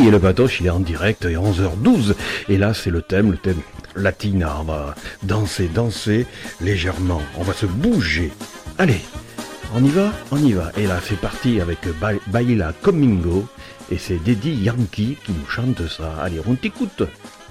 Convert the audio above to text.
et le Patoche, il est en direct, et 11h12. Et là, c'est le thème latina. On va danser légèrement. On va se bouger. Allez, on y va. Et là, c'est parti avec Baila Conmigo. Et c'est Daddy Yankee qui nous chante ça. Allez, on t'écoute.